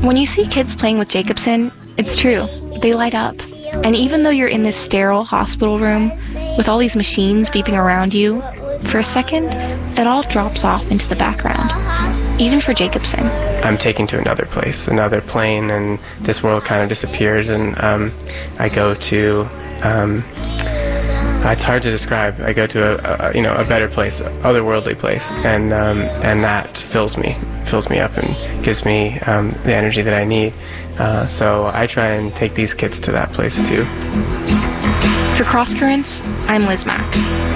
When you see kids playing with Jacobson, it's true. They light up. And even though you're in this sterile hospital room with all these machines beeping around you, for a second, it all drops off into the background. Even for Jacobson. I'm taken to another place, another plane, and this world kind of disappears, and I go to... it's hard to describe. I go to a better place, otherworldly place, and that fills me up and gives me the energy that I need. So I try and take these kids to that place too. For Cross Currents, I'm Liz Mack.